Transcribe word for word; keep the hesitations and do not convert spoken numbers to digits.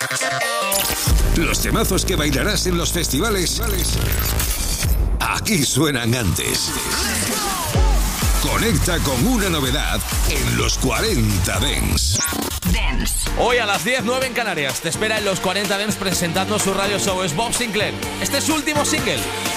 Los temazos que bailarás en los festivales, aquí suenan antes. Conecta con una novedad en los cuarenta Dance. Dance. Hoy a las diez, nueve en Canarias. Te espera en los cuarenta Dance presentando su radio show. Es Bob Sinclair. Este es su último single.